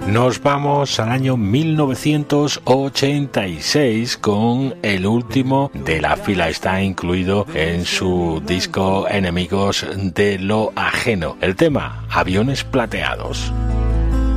Nos vamos al año 1986 con el último de la fila. Está incluido en su disco Enemigos de lo Ajeno. El tema, Aviones Plateados.